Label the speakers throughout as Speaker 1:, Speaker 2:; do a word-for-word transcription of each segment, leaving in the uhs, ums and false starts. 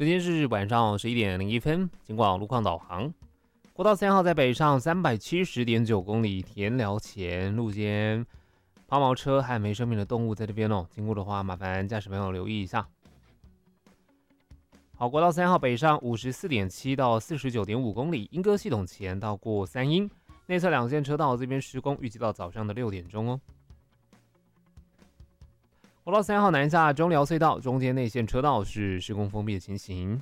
Speaker 1: 时间是晚上十一点零一分，经过路况导航，国道三号在北上三百七十点九公里，田寮前路肩抛锚车和没生命的动物在这边哦，经过的话麻烦驾驶朋友留意一下。好，国道三号北上五十四点七到四十九点五公里，莺歌系统前到过三鶯，内侧两线车道这边施工，预计到早上的六点钟哦。国道三号南下中寮隧道中间内线车道是施工封闭的情形。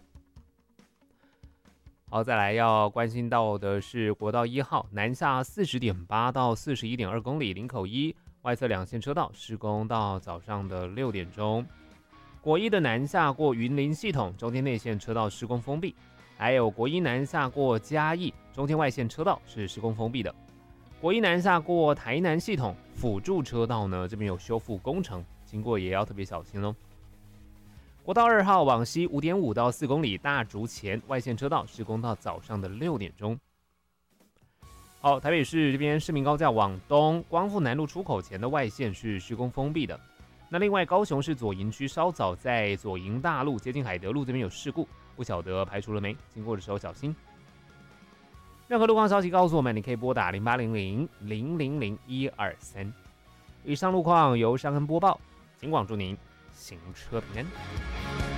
Speaker 1: 好，再来要关心到的是国道一号南下四十点八到四十一点二公里，林口一外侧两线车道施工到早上的六点钟。国一的南下过云林系统中间内线车道施工封闭，还有国一南下过嘉义中间外线车道是施工封闭的。国一南下过台南系统辅助车道呢，这边有修复工程，经过也要特别小心哦。国道二号往西五点五到四公里，大竹前外线车道施工到早上的六点钟。好，台北市这边市民高架往东光复南路出口前的外线是施工封闭的。那另外高雄市左营区稍早在左营大路接近海德路这边有事故，不晓得排除了没，经过的时候小心。任何路况消息告诉我们，你可以拨打零八零零零零零一二三。以上路况由尚恩播报，警广祝您行车平安。